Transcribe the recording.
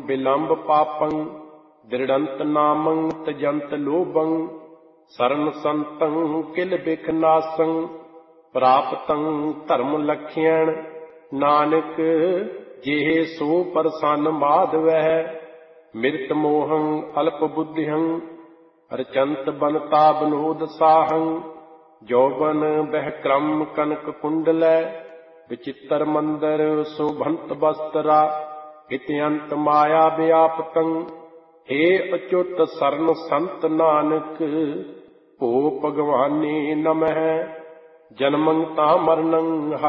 विलम्ब पापं दृढ़ंत नामं तजंत लोभं शरण संतं किल बिख नासं प्राप्तं धर्म लक्ष्यण नानक जेह सो प्रसन्न माधवः मृत मोहं अल्प बुद्धिहं रचंत बनता विनोद साहं जौबन बह क्रम कनक कुंडल विचित्र मंदर शोभंत वस्त्रा हित्यंत माया व्यापतं हे अच्युत शरण संत नानक ओ भगवाने नमः जन्मं ता मरणं